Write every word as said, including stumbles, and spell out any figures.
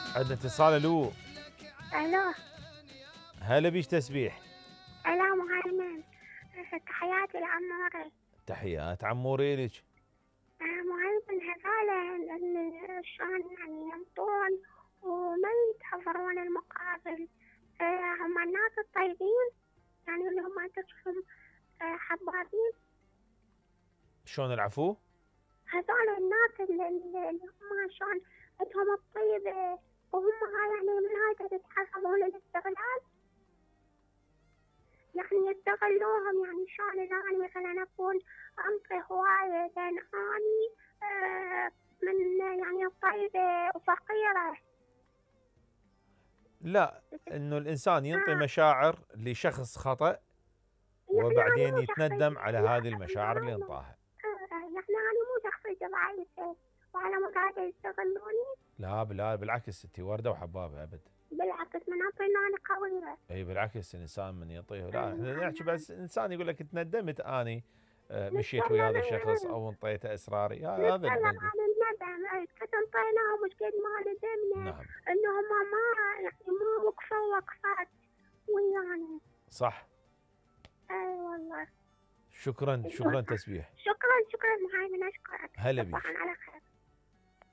عندنا اتصال. الو الو. هلا بيش تسبيح. الو مهيمن، تحياتي لعموري. تحيات عموري لك. مهيمن هذول اللي شلون يعني ينطون وما ينتظرون المقابل، هم الناس الطيبين يعني اللي هم تشوفهم حبابين. شلون العفو؟ هذول الناس اللي, اللي هم شلون عندهم الطيبة وهم يعني من هاي تتحسبون الاستغلال، يعني يستغلوهم. يعني شلون إذا أنا مثلا أكون أنطي هواية لأن أني آه من يعني طيبة وفقيرة. لا، انه الانسان ينطي آه مشاعر لشخص خطأ يعني أنا وبعدين مو يتندم على شخصية هذه المشاعر اللي يعني انطاها. آه يعني أنا مو شخصية ضعيفة وأنا مو قاعدة يستغلوني. لا بلا بالعكس، انت وردة وحبابة ابد. بالعكس من أنطي إن أنا قوية. اي بالعكس، الانسان من يعطيه، لا آه احنا نحكي يعني بس انسان يقول لك تندمت اني آه، مشيت ويا هذا الشخص نتكلم او انطيته اسراري، هذا اللي نتكلم نقول. عن الندم. أي قد انطيناهم وش قد ما ندمنا نعم إنهم ما يعني ما وقفوا وقفات ويانا. صح. اي والله. شكرا شكرا تسبيح. شكرا شكرا مهايمن، اشكرك. هلا تصبح بيش. على خير.